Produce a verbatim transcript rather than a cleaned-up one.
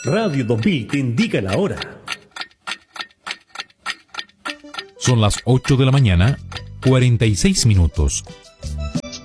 Radio dos mil te indica la hora. Son las ocho de la mañana, cuarenta y seis minutos.